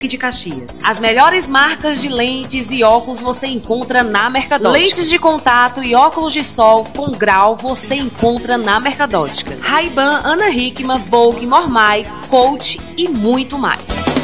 de Caxias. As melhores marcas de lentes e óculos você encontra na Mercadótica. Lentes de contato e óculos de sol com grau você encontra na Mercadótica. Ray-Ban, Ana Hickman, Vogue, Mormai, Coach e muito mais.